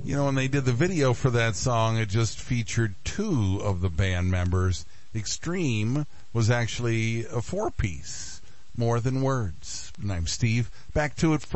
You know, when they did the video for that song, it just featured two of the band members. Extreme was actually a four-piece, More Than Words. And I'm Steve. Back to it.